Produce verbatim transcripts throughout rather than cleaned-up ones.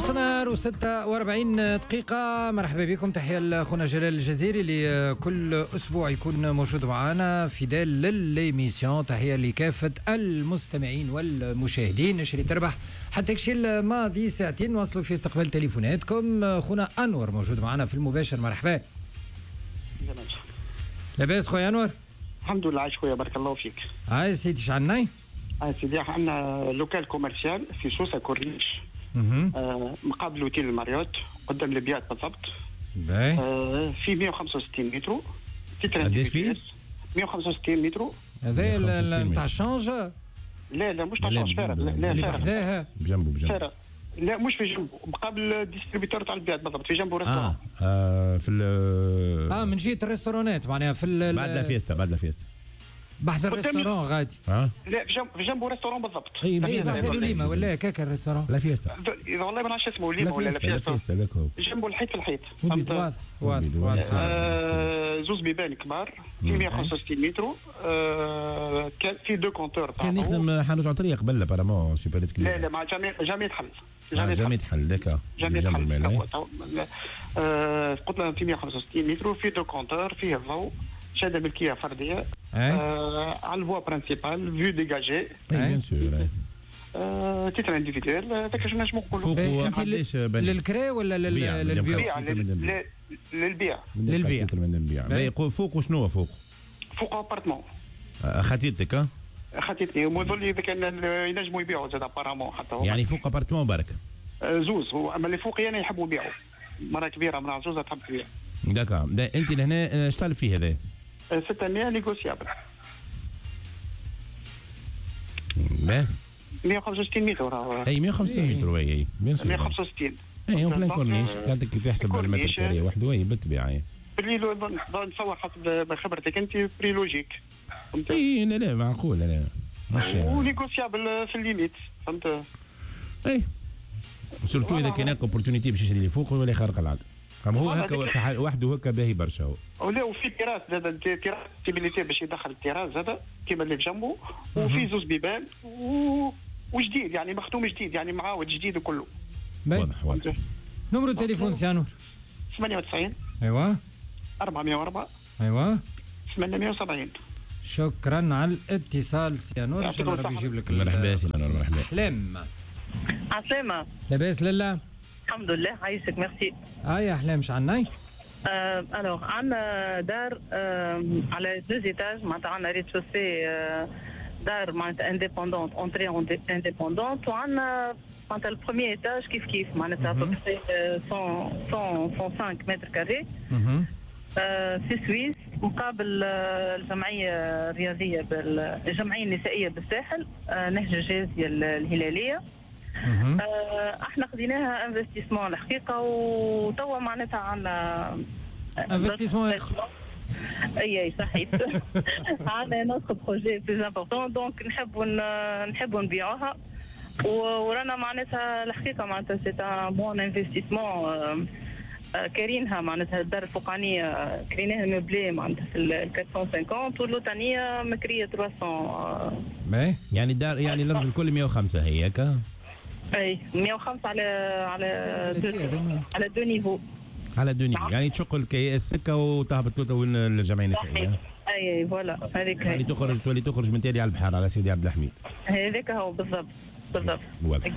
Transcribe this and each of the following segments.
وصلنا وستة وأربعين دقيقة. مرحبا بكم، تحية لأخونا جلال الجزيري اللي كل أسبوع يكون موجود معنا فيدال للإيميسيون. تحية لكافة المستمعين والمشاهدين. نشري تربح حتى كشي الماضي ساعتين نواصلوا في استقبال تليفوناتكم. أخونا أنور موجود معنا في المباشر. مرحبا. لاباس خويا أنور؟ الحمد لله. عايش خويا، بارك الله فيك. هاي سيدي شعلناي؟ هاي سيدي عندنا لوكال كوميرسيال في سوسة كورنيش، آه مقابل اوتيل الماريوت قدام البيات بالضبط. باهي. آه في مية وخمسة وستين متر. قداش فيه؟ مية وخمسة وستين متر. هذا نتاع الشانج؟ لا لا مش تاع الشانج، فارغ. لا اللي فارغ بحذاها بجنبه بجنبه فارغ. لا مش في جنبه، مقابل الديستريبيتور تاع البيات بالضبط، في جنبه ريستوران. آه, اه في ال اه من جهه الريستورانات معناها في بعد لا فيستا بعد لا فيستا بحث الريستوران غادي. اه لا في جنب في جنبه ريستوران بالضبط. اي بحث ليما ولا هكاك الريستوران؟ لا فيستا والله ما نعرفش اسمه ليما ولا لا فيستا. لا فيستا فيستا ذاك هو جنبه الحيط في الحيط. واضح واضح واضح. آه زوز بيبان كبار في مية وخمسة وستين متر. آه كان في دو كونتور. كان يخدم حانوت عطريه قبل ابارامون سوبر كبير. لا لا ما جامي جامي تحل جامي تحل ذاك جامي تحل. آه قلت لهم في مية وخمسة وستين متر، في دو كونتور، فيه الضوء، شهاده ملكيه فرديه. آه على الفوا برانسيبال فيو ديجاجي. اي بيان سور. آه تيتر انديفيدوال. هذاك شنو نجمو نقولوا فوق قداش للكرا ولا للبيع؟ للبيع للبيع للبيع. فوق وشنو فوق؟ فوق ابارتمون. خطيتك ها؟ خطيتني ومظل اذا كان ينجموا يبيعوا زاد ابارامون حتى هو. يعني فوق ابارتمون برك؟ زوز هو، اما اللي فوقي يحبوا يبيعوا. مرة كبيرة مرة عزوزة تحب تبيع. داكا انت لهنا اش طالب فيه هذا؟ ستمية نيغوسيابل. باه مية وخمسة وستين متر راهو. اي مية وخمسين متر. اي اي مية وخمسة وستين. اي بلان كورنيش قاعدك تحسب المتر كاري وحده. اي بالطبيعه. اي بري نتصور حسب خبرتك انت بري لوجيك. اي لا لا معقول. لا ماشي ونيغوسيابل في الليميت فهمت. اي سورتو اذا كان اوبورتونيتي باش يشري اللي فوق ولا يخرق العاده. اما هو هكا في حال وحده هكا باهي برشا هو. ولا وفي تيراس زاد تيراس بوسيبيليتي باش يدخل التيراس زاد كيما اللي في جنبه، وفي زوز بيبان و... وجديد يعني مختوم جديد يعني معاود جديد وكله. واضح واضح. نمرو التليفون سيانور؟ ثمانية وتسعين ايوا أربعمية وأربعة ايوا ثمانمية وسبعين. شكرا على الاتصال سيانور. ان شاء الله ربي يجيب لك. مرحبا سيانور. مرحبا. احلام. عسلامة. لاباس لله؟ الحمد لله. عايشك ميرسي. اه يا احلام شعناي؟ آه الوغ عندنا دار آه على دو ايتاج معناتها عندنا ريد شوسي آه دار معناتها انديبوندونت اونتري انديبوندونت، وعندنا معناتها البروميير ايتاج كيف كيف معناتها ابوبري مية خمسة متر كاري آه في سويس مقابل آه الجمعيه الرياضيه بالجمعيه النسائيه بالساحل آه نهج الجازيه الهلاليه. آه احنا خديناها انفستيسمون الحقيقه، وتوا معناتها عندنا انفستيسمون. اي اي صحيح. عندنا نوتر بروجي بلوز امبورطون دونك نحبوا نحبوا نبيعوها، ورانا معناتها الحقيقه معناتها سي ان بون انفستيسمون. كارينها معناتها الدار الفوقانيه كريناها مبلي معناتها في ال أربعمية وخمسين واللوطانيه مكريه ثلاثمية. باهي يعني الدار يعني لازم الكل مية وخمسة هي هكا. اي مية وخمسة على على دو على دو نيفو. على دو نيفو يعني تشق الكي اس هكا وتهبط توتا وين الجمعيه النسائيه. اي اي فوالا هذيك يعني تخرج تولي تخرج من تالي على البحر على سيدي عبد الحميد. هذاك هو بالضبط بالضبط. واضح.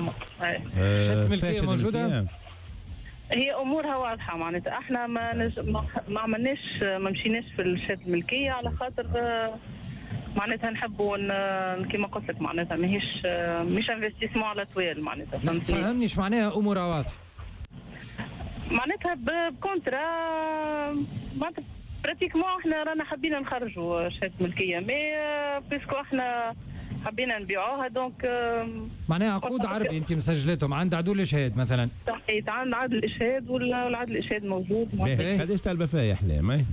شهادة ملكيه موجوده؟ هي امورها واضحه معناتها. احنا ما نج... ما عملناش ما مشيناش في الشهاده الملكيه على خاطر معناتها نحبوا كيما قلت لك معناتها ماهيش مش انفستيسمون على طويل معناتها. لا فهمني ايش معناها امورها واضحه؟ معناتها بكونترا معناتها براتيكمون احنا رانا حبينا نخرجوا شهاده ملكيه مي بيسكو احنا حبينا نبيعوها دونك معناها عقود عربي انت مسجلتهم عند عدول الاشهاد مثلا؟ صحيح عند عدل الاشهاد والعدل الاشهاد موجود. قداش طالبه فيها يا احلام؟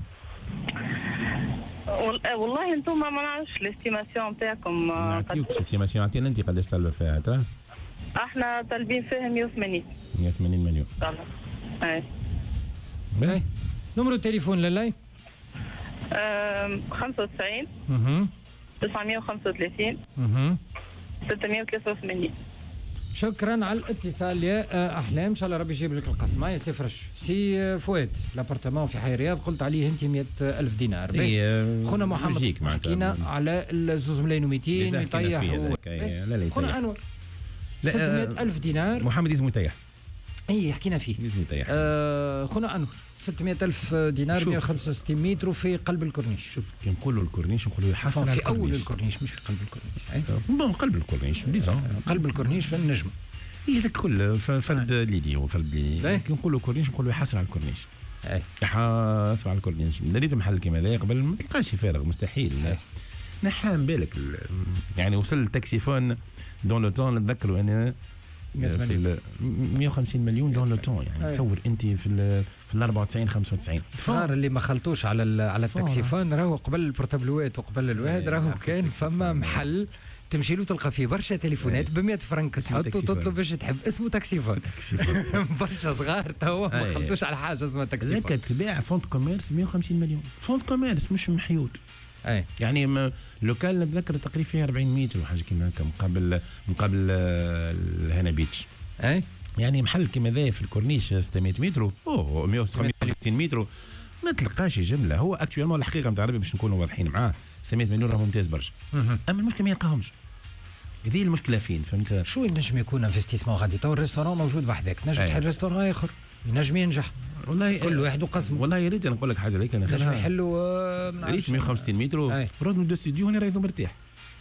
والله انتم ما نعرفش الاستيماسيون نتاعكم. ما نعطيوكش الاستيماسيون، عطينا انت قداش طالبه فيها ترى؟ احنا طالبين فيها مية وثمانين. مية وثمانين مليون. اي باهي. نمرو التليفون للاي؟ خمسة وتسعين اها تسعمية وخمسة وثلاثين اها ستمية وثلاثة وثمانين. شكرا على الاتصال يا احلام، ان شاء الله ربي يجيب لك القسمه يا سي فرش. سي فؤاد الابارتمون في حي الرياض قلت عليه انت مئة ألف دينار. خونا محمد حكينا على زوز ملايين ومئتين يطيح. خونا انور ستمئة ألف دينار. محمد يزم يطيح. اي حكينا فيه يزم يطيح. آه خونا انور ستمئة ألف دينار مئة وخمسة وستين متر في قلب الكورنيش. شوف كي نقولوا الكورنيش نقولوا يحصل في اول الكورنيش مش في قلب الكورنيش. بون قلب الكورنيش ديزون قلب الكورنيش في النجم. اي هذاك كل فرد ليلي وفرد ليلي كي نقولوا كورنيش نقولوا يحصل على الكورنيش. اي يحصل على الكورنيش. دريت محل كيما هذا قبل ما تلقاش فارغ مستحيل. صحيح. نحام بالك يعني وصل التاكسيفون دون لو طون نتذكروا انا في مئة وخمسين مليون دون لو طون. يعني تصور انت في في ال أربعة وتسعين خمسة وتسعين الصغار اللي ما خلطوش على على التاكسيفون راهو قبل البورتابلوات وقبل الواحد راهو كان فما محل تمشي له تلقى فيه برشا تليفونات ب مئة فرنك تحط وتطلب باش تحب اسمه تاكسيفون. برشا صغار توا ما خلطوش على حاجه اسمها تاكسيفون. ذاك تباع فونت كوميرس مئة وخمسين مليون فونت كوميرس مش محيوط. اي يعني لوكال نتذكر تقريبا فيه أربعين متر ولا حاجه كيما هكا مقابل مقابل الهنا بيتش. اي يعني محل كيما ذا في الكورنيش ستمئة متر اوه مئة وستين متر ما تلقاش جمله. هو اكتوالمون الحقيقه نتاع ربي باش نكونوا واضحين معاه ستمئة مليون راه ممتاز برشا. اما المشكله ما يلقاهمش. هذه المشكله فين فهمت. شو ينجم يكون انفستيسمون غادي تو الريستورون موجود بحذاك نجم تحل ريستورون اخر ينجم ينجح. والله كل واحد وقسمه. والله يا ريت نقول لك حاجه هذيك انا نجم يحلوا يا ريت مئة وخمسين متر رودنا دو ستوديو هنا راهو مرتاح.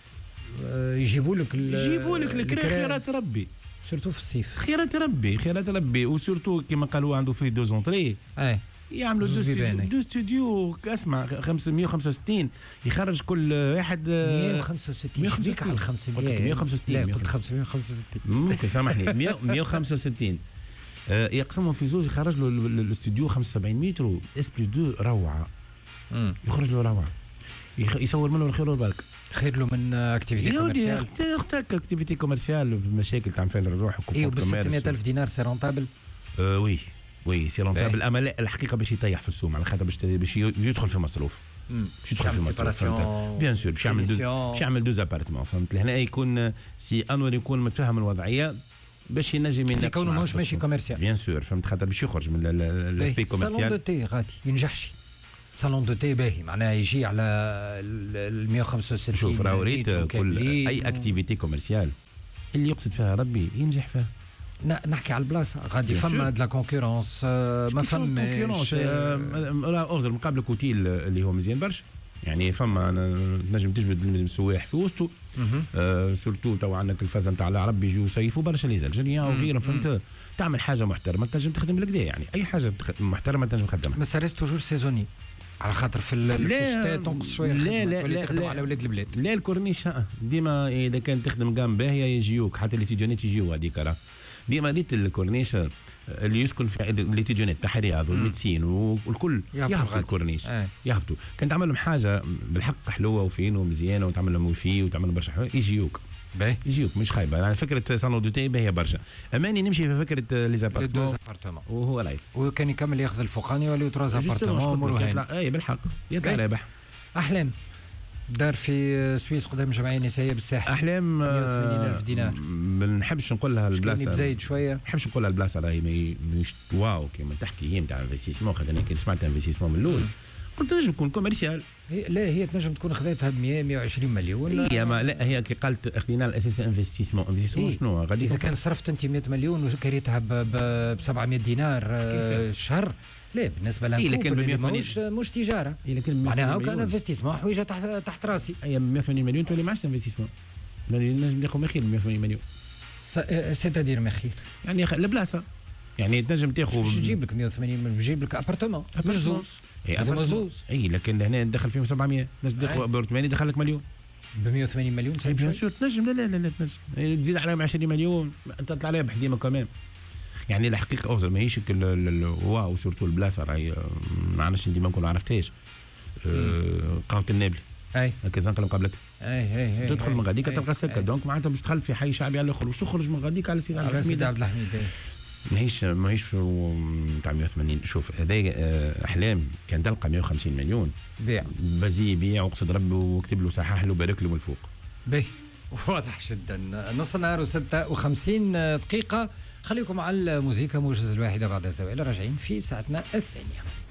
يجيبوا لك يجيبوا لك الكرا خيرات ربي سورتو في الصيف. خيرات ربي خيرات ربي وسورتو كيما قالوا عنده فيه دو زونطري. اي يعملوا دو ستوديو دو ستوديو اسمع مئة وخمسة وستين يخرج كل واحد مئة وخمسة وستين شبيك على خمسمئة مئة وخمسة وستين. لا قلت خمسمئة وخمسة وستين ممكن سامحني مئة وخمسة وستين يقسمهم في زوج يخرج له الاستوديو خمسة وسبعين متر اس بلس دو روعه. يخرج له روعه يصور منه الخير والبركه. خير له من اكتيفيتي كوميرسيال. اختك اكتيفيتي كوميرسيال مشاكل تاع فعل الروح اي ب ستمئة ألف دينار سي رونتابل. آه وي وي سي رونتابل. اما لا الحقيقه باش يطيح في السوق على خاطر باش باش يدخل في مصروف. باش يدخل في مصروف بيان سور باش يعمل باش يعمل دوز ابارتمون فهمت. لهنا يكون سي انور يكون متفهم الوضعيه باش ينجم ينجح يكون ماهوش ماشي كوميرسيال بيان سور فهمت خاطر باش يخرج من الاسبي كوميرسيال. صالون دو تي غادي ينجحش صالون دو تي باهي معناها يجي على ال مئة وخمسة وستين. شوف راهو ريت كل اي اكتيفيتي كوميرسيال اللي يقصد فيها ربي ينجح فيها. نحكي على البلاصه غادي فما د لا كونكورونس ما فماش اوزر مقابل كوتيل اللي هو مزيان برشا. يعني فما نجم تجبد السواح في وسطه. آه سورتو تو عندك الفازه نتاع العرب يجوا يصيفوا برشا لي زالجيريان وغيرهم فهمت. تعمل حاجه محترمه تنجم تخدم لك يعني اي حاجه محترمه تنجم تخدمها. بس ريست توجور سيزوني على خاطر في الشتاء تنقص شويه. لا لا لا تخدم على ولاد البلاد. لا الكورنيش ديما اذا كان تخدم قام باهيه يجيوك حتى اللي تيجونيت يجيو هذيك راه ديما ريت الكورنيش اللي يسكن في اللي تيجونيت تاع الرياض والميدسين والكل يهبطوا الكورنيش يهبطوا. كان تعمل لهم حاجه بالحق حلوه وفين ومزيانه وتعمل لهم ويفي وتعمل لهم برشا حوايج يجيوك باهي يجيوك مش خايبه. يعني فكره صالون دو تي باهيه برشا. اماني نمشي في فكره لي زابارتمون وهو لايف وكان يكمل ياخذ الفوقاني ولا تروز ابارتمون اي بالحق يطلع رابح. احلام دار في سويس قدام جمعيه نسائيه بالساحل. احلام مئة وثمانين ألف دينار. ما نحبش نقول لها البلاصه زايد شويه. ما نحبش نقول لها البلاصه راهي مش واو كيما تحكي هي نتاع انفستيسمون. خاطر انا كي سمعت انفستيسمون من الاول قلت نجم تكون كوميرسيال. لا هي تنجم تكون خذيتها ب مئة مئة وعشرين مليون. هي ما لا هي كي قالت اخذنا الاساس انفستيسمون انفستيسمون شنو غادي اذا كان صرفت انت مئة مليون وكريتها ب سبعمئة دينار الشهر لا بالنسبه لها مش مش تجاره. معناها كان انفستيسمون حويجه تحت تحت راسي. هي مئة وثمانين مليون تولي معش انفستيسمون. نجم ناخذ مخير مئة وثمانين مليون سيتادير مخير يعني البلاصه يعني تنجم تاخذ باش تجيب لك مئة وثمانين مليون تجيب لك ابارتمون مش زوز. هذا زوز اي لكن لهنا ندخل فيهم سبعمئة نجم تاخذ ابارتمون يدخل لك مليون ب مئة وثمانين مليون. بيان سور تنجم لا لا لا تنجم تزيد عليهم عشرين مليون انت تطلع عليها بحديمه كمان. يعني الحقيقه اوزر ماهيش واو سورتو البلاصه راهي ما عرفتش ديما نكون عرفتهاش. قهوه النابلي اي هكا زنقه مقابلتها اي اي تدخل من غاديك تلقى سكه دونك معناتها باش تدخل في حي شعبي على الاخر واش تخرج من غاديك على سيدي عبد الحميد. عبد الحميد ماهيش ماهيش تاع مئة وثمانين. شوف هذا احلام كان تلقى مئة وخمسين مليون بيع بزي بيع وقصد ربي وكتب له صحح له بارك له من الفوق باهي واضح جدا. نص النهار وستة وخمسين دقيقة. خليكم على الموسيقى موجز الواحدة بعد الزوال، راجعين في ساعتنا الثانية.